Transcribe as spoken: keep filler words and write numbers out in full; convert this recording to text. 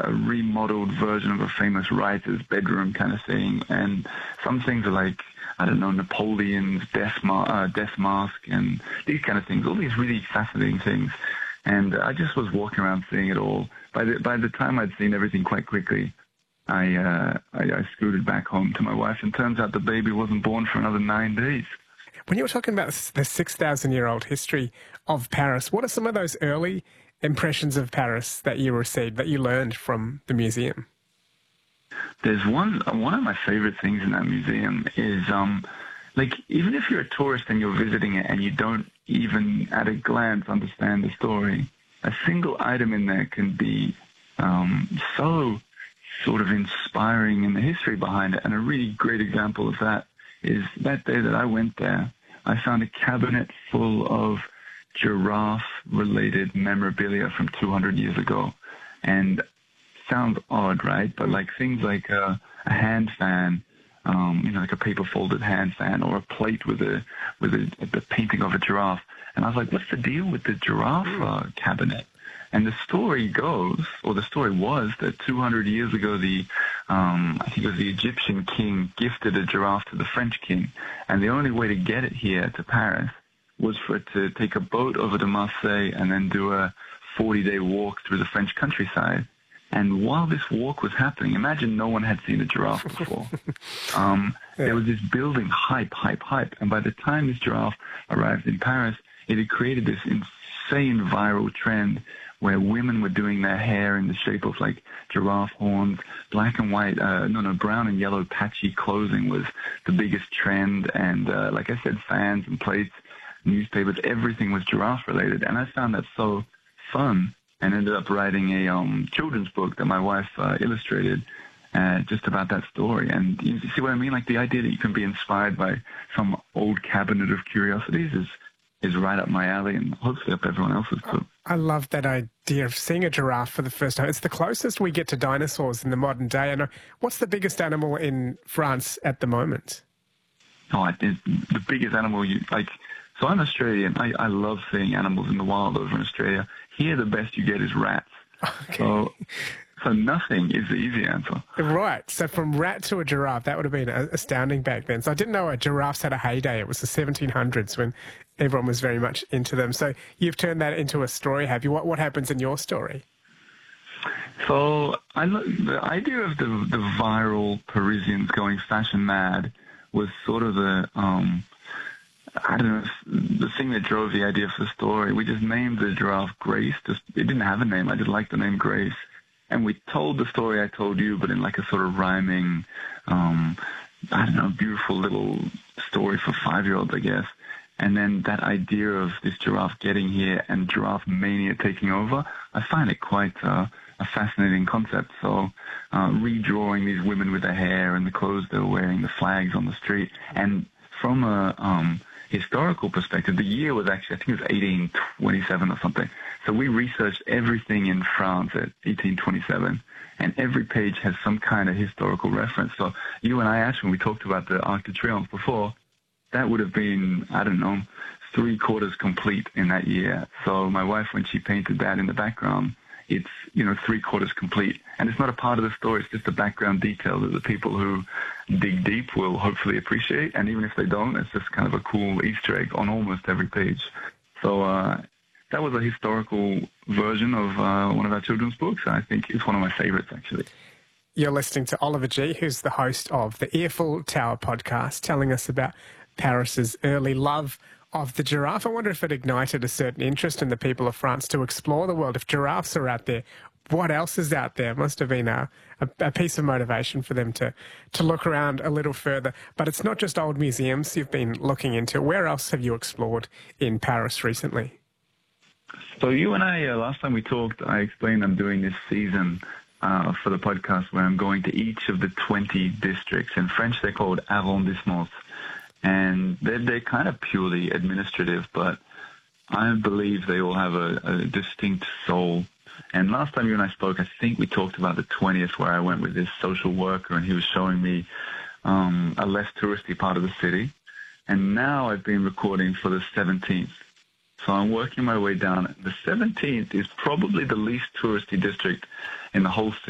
a remodeled version of a famous writer's bedroom kind of thing. And some things are like, I don't know, Napoleon's death, ma- uh, death mask and these kind of things, all these really fascinating things. And I just was walking around seeing it all. By the, by the time I'd seen everything quite quickly, I, uh, I, I scooted back home to my wife, and turns out the baby wasn't born for another nine days. When you were talking about the six thousand year old history of Paris, what are some of those early impressions of Paris that you received, that you learned from the museum? There's one, one of my favorite things in that museum is, um, like, even if you're a tourist and you're visiting it and you don't even at a glance understand the story, a single item in there can be um, so sort of inspiring in the history behind it. And a really great example of that is that day that I went there, I found a cabinet full of giraffe-related memorabilia from two hundred years ago. And sounds odd, right? But like things like a, a hand fan, um, you know, like a paper-folded hand fan, or a plate with a with a, a painting of a giraffe. And I was like, what's the deal with the giraffe uh, cabinet? And the story goes, or the story was, that two hundred years ago, the um, I think it was the Egyptian king gifted a giraffe to the French king, and the only way to get it here to Paris was for it to take a boat over to Marseille and then do a forty-day walk through the French countryside. And while this walk was happening, imagine no one had seen a giraffe before. um, yeah. There was this building hype, hype, hype. And by the time this giraffe arrived in Paris, it had created this insane viral trend where women were doing their hair in the shape of like giraffe horns. Black and white, uh, no, no, brown and yellow patchy clothing was the biggest trend. And uh, like I said, fans and plates, newspapers, everything was giraffe related. And I found that so fun, and ended up writing a um, children's book that my wife uh, illustrated uh, just about that story. And you see what I mean? Like the idea that you can be inspired by some old cabinet of curiosities is is right up my alley, and hopefully up everyone else's too. I love that idea of seeing a giraffe for the first time. It's the closest we get to dinosaurs in the modern day. And what's the biggest animal in France at the moment? Oh, I did, the biggest animal you like. So I'm Australian. I, I love seeing animals in the wild over in Australia. Here, the best you get is rats. Okay. So, so nothing is the easy answer. Right. So from rat to a giraffe, that would have been astounding back then. So I didn't know a giraffes had a heyday. It was the seventeen hundreds when everyone was very much into them. So you've turned that into a story, have you? What what happens in your story? So I the idea of the the viral Parisians going fashion mad was sort of the um. I don't know, the thing that drove the idea for the story. We just named the giraffe Grace. Just, it didn't have a name. I just liked the name Grace. And we told the story I told you, but in like a sort of rhyming, um, I don't know, beautiful little story for five-year-olds, I guess. And then that idea of this giraffe getting here and giraffe mania taking over, I find it quite uh, a fascinating concept. So uh, redrawing these women with their hair and the clothes they were wearing, the flags on the street. And from a... Um, historical perspective, the year was actually, I think it was eighteen twenty-seven or something. So we researched everything in France at eighteen twenty-seven, and every page has some kind of historical reference. So you and I, Ash, when we talked about the Arc de Triomphe before, that would have been, I don't know, three quarters complete in that year. So my wife, when she painted that in the background, it's, you know, three quarters complete. And it's not a part of the story, it's just a background detail that the people who dig deep will hopefully appreciate. And even if they don't, it's just kind of a cool Easter egg on almost every page. So uh, that was a historical version of uh, one of our children's books. I think it's one of my favorites, actually. You're listening to Oliver Gee, who's the host of the Eiffel Tower podcast, telling us about Paris's early love of the giraffe. I wonder if it ignited a certain interest in the people of France to explore the world. If giraffes are out there, what else is out there? It must have been a, a, a piece of motivation for them to, to look around a little further. But it's not just old museums you've been looking into. Where else have you explored in Paris recently? So you and I, uh, last time we talked, I explained I'm doing this season uh, for the podcast where I'm going to each of the twenty districts. In French, they're called arrondissements. And they're, they're kind of purely administrative, but I believe they all have a, a distinct soul. And last time you and I spoke, I think we talked about the twentieth, where I went with this social worker, and he was showing me um, a less touristy part of the city. And now I've been recording for the seventeenth. So I'm working my way down. The seventeenth is probably the least touristy district in the whole city.